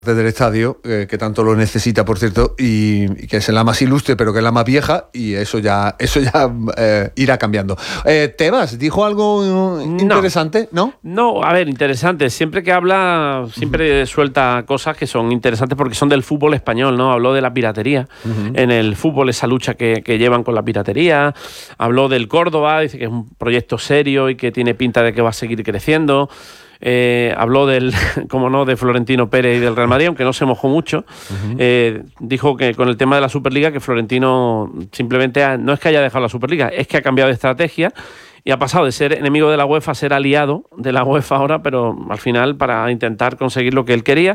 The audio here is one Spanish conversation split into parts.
del estadio, que tanto lo necesita, por cierto, y que es la más ilustre, pero que es la más vieja, y eso ya irá cambiando. Tebas, ¿dijo algo interesante? No, a ver, interesante. Siempre que habla, siempre suelta cosas que son interesantes porque son del fútbol español, ¿no? Habló de la piratería en el fútbol, esa lucha que llevan con la piratería. Habló del Córdoba, dice que es un proyecto serio y que tiene pinta de que va a seguir creciendo. Habló de Florentino Pérez y del Real Madrid, aunque no se mojó mucho. Dijo que con el tema de la Superliga, que Florentino simplemente no es que haya dejado la Superliga, es que ha cambiado de estrategia y ha pasado de ser enemigo de la UEFA a ser aliado de la UEFA ahora, pero al final para intentar conseguir lo que él quería.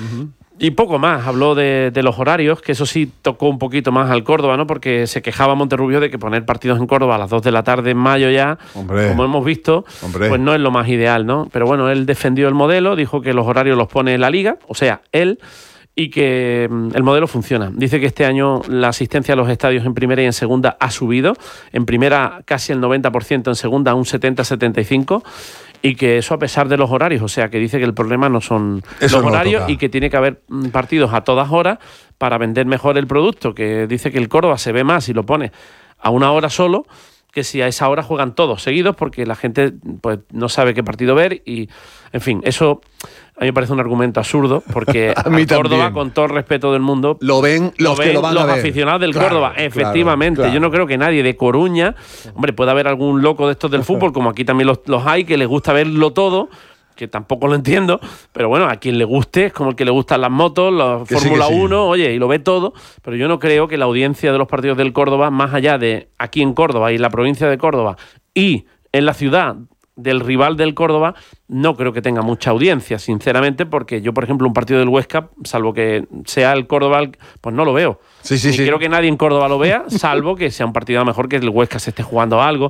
Y poco más, habló de los horarios, que eso sí tocó un poquito más al Córdoba, ¿no? Porque se quejaba Monterrubio de que poner partidos en Córdoba a las 2 de la tarde en mayo ya, como hemos visto, pues no es lo más ideal, ¿no? Pero bueno, él defendió el modelo, dijo que los horarios los pone la Liga, o sea, él, y que el modelo funciona. Dice que este año la asistencia a los estadios en primera y en segunda ha subido, en primera casi el 90%, en segunda un 70-75%, y que eso a pesar de los horarios, o sea, que dice que el problema no son los horarios y que tiene que haber partidos a todas horas para vender mejor el producto, que dice que el Córdoba se ve más si lo pone a una hora solo que si a esa hora juegan todos seguidos, porque la gente pues no sabe qué partido ver y, en fin, eso a mí me parece un argumento absurdo, porque a Córdoba, con todo el respeto del mundo, lo ven los aficionados del Córdoba, efectivamente. Claro. Yo no creo que nadie de Coruña, hombre, puede haber algún loco de estos del fútbol, como aquí también los hay, que les gusta verlo todo, que tampoco lo entiendo, pero bueno, a quien le guste, es como el que le gustan las motos, la Fórmula 1, oye, y lo ve todo, pero yo no creo que la audiencia de los partidos del Córdoba, más allá de aquí en Córdoba y en la provincia de Córdoba y en la ciudad del rival del Córdoba, no creo que tenga mucha audiencia, sinceramente, porque yo, por ejemplo, un partido del Huesca, salvo que sea el Córdoba, pues no lo veo. Sí. Creo que nadie en Córdoba lo vea, salvo que sea un partido a lo mejor que el Huesca se esté jugando algo.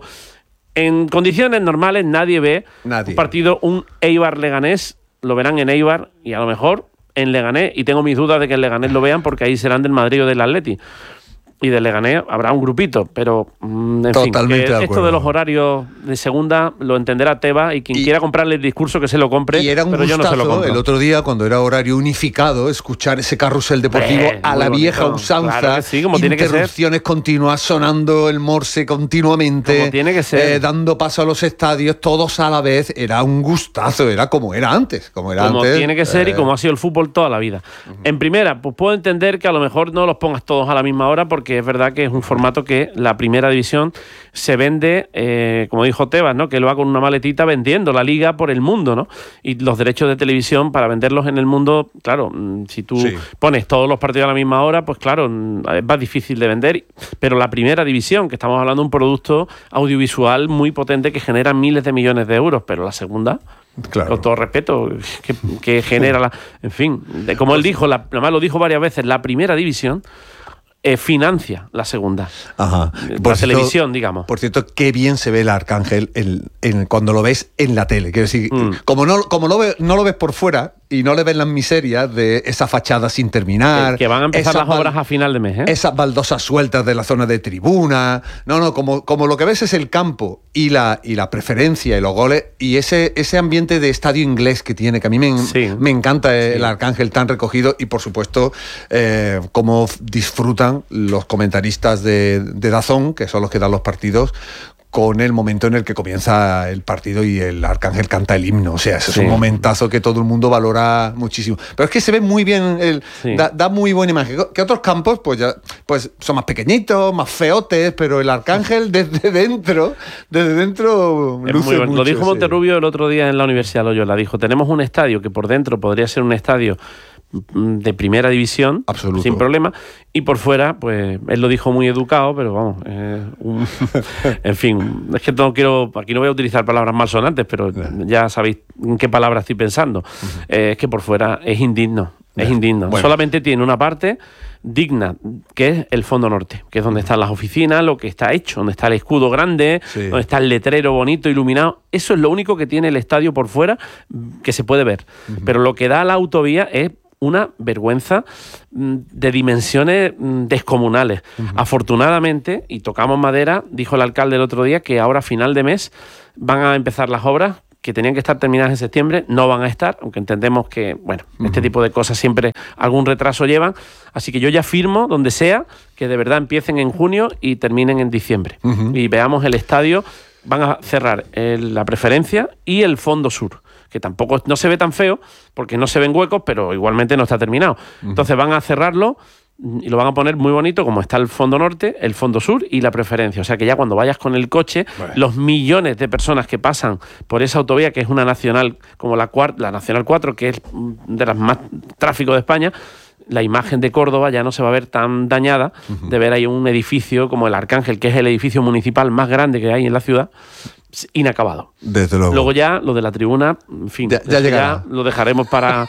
En condiciones normales nadie ve un partido, un Eibar-Leganés, lo verán en Eibar y a lo mejor en Leganés, y tengo mis dudas de que en Leganés lo vean porque ahí serán del Madrid o del Atleti. Y de Leganés habrá un grupito, pero en totalmente fin, esto de los horarios de segunda lo entenderá Tebas, y quien quiera comprarle el discurso que se lo compre, y era un pero yo no se lo compro. El otro día, cuando era horario unificado, escuchar ese carrusel deportivo a la vieja usanza, claro que sí, como interrupciones tiene que ser, continuas, sonando el morse continuamente, como tiene que ser, dando paso a los estadios, todos a la vez. Era un gustazo, era como era antes. Como tiene que ser y como ha sido el fútbol toda la vida. En primera, pues puedo entender que a lo mejor no los pongas todos a la misma hora, porque es verdad que es un formato que la primera división se vende, como dijo Tebas, ¿no? Que lo va con una maletita vendiendo la liga por el mundo, ¿no? Y los derechos de televisión para venderlos en el mundo, claro, si tú pones todos los partidos a la misma hora, pues claro, es más difícil de vender. Pero la primera división, que estamos hablando de un producto audiovisual muy potente que genera miles de millones de euros, pero la segunda, claro, con todo respeto, que genera en fin, como él dijo, además lo dijo varias veces, la primera división financia la segunda. Ajá. La televisión, digamos. Por cierto, qué bien se ve el Arcángel cuando lo ves en la tele. Quiero decir, como no lo ves por fuera y no le ves las miserias de esa fachada sin terminar. Que van a empezar las obras a final de mes, ¿eh? Esas baldosas sueltas de la zona de tribuna. Como lo que ves es el campo y la preferencia y los goles y ese ambiente de estadio inglés que tiene, que a mí me encanta el Arcángel tan recogido, y por supuesto cómo disfrutan los comentaristas de DAZN, que son los que dan los partidos, con el momento en el que comienza el partido y el Arcángel canta el himno. O sea, ese es un momentazo que todo el mundo valora muchísimo. Pero es que se ve muy bien, da muy buena imagen. Que otros campos, pues son más pequeñitos, más feotes, pero el Arcángel desde dentro luce mucho. Lo dijo Monterrubio el otro día en la Universidad Loyola. Dijo, tenemos un estadio que por dentro podría ser un estadio de primera división, absoluto, sin problema, y por fuera, pues él lo dijo muy educado, pero vamos, en fin, es que aquí no voy a utilizar palabras malsonantes, pero ya sabéis en qué palabra estoy pensando. Es que por fuera es indigno. Bueno. Solamente tiene una parte digna, que es el fondo norte, que es donde están las oficinas, lo que está hecho, donde está el escudo grande, donde está el letrero bonito, iluminado. Eso es lo único que tiene el estadio por fuera que se puede ver. Pero lo que da a la autovía es una vergüenza de dimensiones descomunales. Afortunadamente, y tocamos madera, dijo el alcalde el otro día, que ahora a final de mes van a empezar las obras que tenían que estar terminadas en septiembre, no van a estar, aunque entendemos que, bueno, este tipo de cosas siempre algún retraso llevan. Así que yo ya firmo, donde sea, que de verdad empiecen en junio y terminen en diciembre. Y veamos el estadio. Van a cerrar la preferencia y el fondo sur, que tampoco no se ve tan feo, porque no se ven huecos, pero igualmente no está terminado. Entonces van a cerrarlo y lo van a poner muy bonito, como está el fondo norte, el fondo sur y la preferencia. O sea que ya cuando vayas con el coche, los millones de personas que pasan por esa autovía, que es una nacional como la Nacional 4, que es de las más tráfico de España, la imagen de Córdoba ya no se va a ver tan dañada de ver ahí un edificio como el Arcángel, que es el edificio municipal más grande que hay en la ciudad, inacabado. Desde luego. Luego ya lo de la tribuna, en fin, ya lo dejaremos para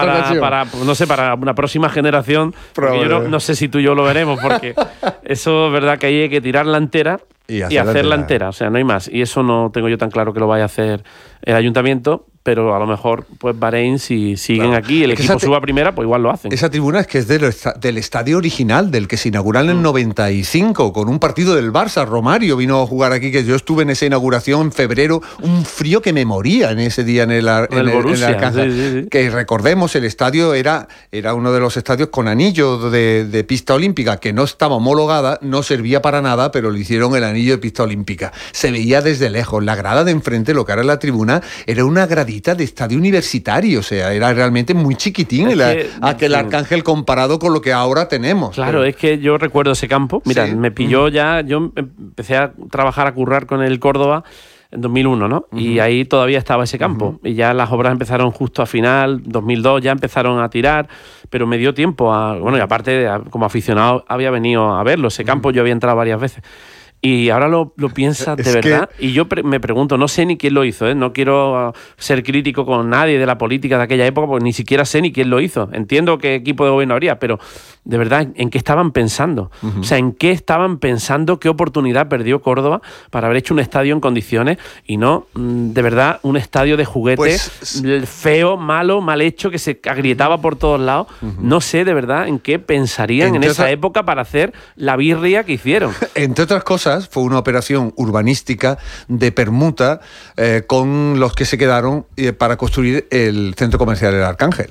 no sé, para una próxima generación. Yo no sé si tú y yo lo veremos, porque eso es verdad que ahí hay que tirarla entera y hacerla entera. O sea, no hay más. Y eso no tengo yo tan claro que lo vaya a hacer el ayuntamiento. Pero a lo mejor, pues Bahrein, si siguen aquí, el equipo suba a primera, pues igual lo hacen. Esa tribuna es que es del estadio original, del que se inauguró en el 95, con un partido del Barça. Romario vino a jugar aquí, que yo estuve en esa inauguración en febrero, un frío que me moría en ese día en el Arcángel. Sí. Que recordemos, el estadio era uno de los estadios con anillo de pista olímpica, que no estaba homologada, no servía para nada, pero le hicieron el anillo de pista olímpica. Se veía desde lejos. La grada de enfrente, lo que era la tribuna, era una gradita de estadio universitario, o sea, era realmente muy chiquitín aquel Arcángel comparado con lo que ahora tenemos. Claro, es que yo recuerdo ese campo, mira, me pilló ya, yo empecé a trabajar, a currar con el Córdoba en 2001, ¿no? Y ahí todavía estaba ese campo, y ya las obras empezaron justo a final, 2002 ya empezaron a tirar, pero me dio tiempo y aparte como aficionado había venido a verlo, ese campo yo había entrado varias veces. Y ahora lo piensas de verdad. Y yo me pregunto, no sé ni quién lo hizo, ¿eh? No quiero ser crítico con nadie de la política de aquella época, porque ni siquiera sé ni quién lo hizo. Entiendo qué equipo de gobierno habría, pero de verdad, ¿en qué estaban pensando? O sea, ¿en qué estaban pensando? ¿Qué oportunidad perdió Córdoba para haber hecho un estadio en condiciones y no, de verdad, un estadio de juguete feo, malo, mal hecho, que se agrietaba por todos lados? No sé, de verdad, en qué pensarían en esa época para hacer la birria que hicieron. Entre otras cosas, fue una operación urbanística de permuta con los que se quedaron para construir el centro comercial del Arcángel.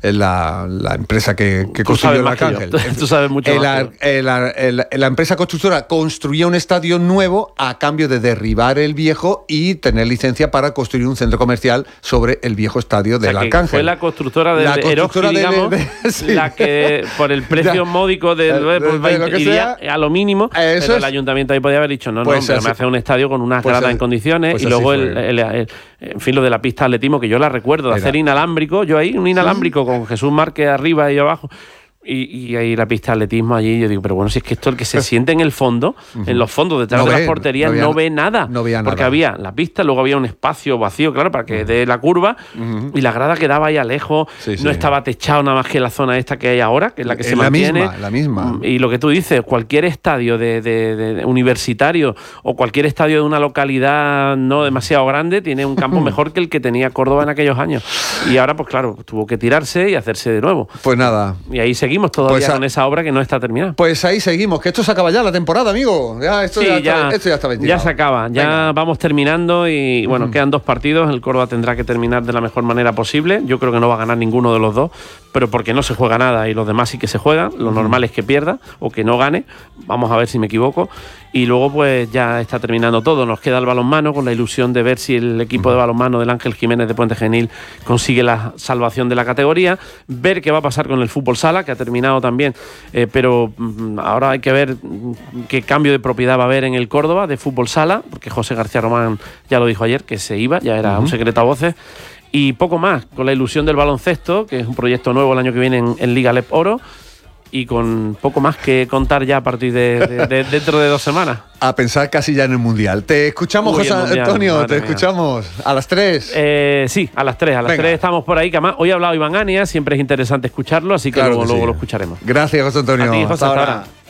La empresa que construyó el Arcángel. Tú sabes mucho más. La empresa constructora construía un estadio nuevo a cambio de derribar el viejo y tener licencia para construir un centro comercial sobre el viejo estadio del Arcángel. Fue la constructora de Eroski, digamos, la que por el precio módico iría a lo mínimo, pero el ayuntamiento ahí podía haber dicho, no, pero me hace un estadio con unas gradas en condiciones, y luego en fin, lo de la pista de atletismo, que yo la recuerdo, de hacer inalámbrico, yo ahí un inalámbrico con Jesús Márquez arriba y abajo, y ahí la pista de atletismo allí, yo digo, pero bueno, si es que esto, el que se siente en el fondo, en los fondos detrás de las porterías, no ve nada. No veía nada. Porque había la pista, luego había un espacio vacío, claro, para que dé la curva, y la grada quedaba ahí a lejos, no estaba techado nada más que la zona esta que hay ahora, que es la que se mantiene. La misma. Y lo que tú dices, cualquier estadio de universitario o cualquier estadio de una localidad no demasiado grande tiene un campo mejor que el que tenía Córdoba en aquellos años. Y ahora, pues claro, tuvo que tirarse y hacerse de nuevo. Pues nada. Y ahí seguimos todavía con esa obra que no está terminada. Pues ahí seguimos, que esto se acaba ya la temporada, amigo. Esto ya está vendido. Ya se acaba, ya vamos terminando y bueno, quedan 2 partidos. El Córdoba tendrá que terminar de la mejor manera posible. Yo creo que no va a ganar ninguno de los dos, pero porque no se juega nada y los demás sí que se juegan. Lo normal es que pierda o que no gane. Vamos a ver si me equivoco. Y luego pues ya está terminando todo. Nos queda el balonmano, con la ilusión de ver si el equipo de balonmano del Ángel Jiménez de Puente Genil consigue la salvación de la categoría. Ver qué va a pasar con el fútbol sala, que ha terminado también, pero ahora hay que ver qué cambio de propiedad va a haber en el Córdoba de fútbol sala, porque José García Román ya lo dijo ayer, que se iba, ya era un secreto a voces. Y poco más, con la ilusión del baloncesto, que es un proyecto nuevo el año que viene en Liga Lep Oro, y con poco más que contar ya a partir de dentro de 2 semanas. A pensar casi ya en el Mundial. Te escuchamos, José Antonio, te escuchamos a las 3. Sí, a las 3. A las 3 estamos por ahí, que además hoy ha hablado Iván Ania, siempre es interesante escucharlo, así que luego lo escucharemos. Gracias, José Antonio. A ti, José, hasta ahora.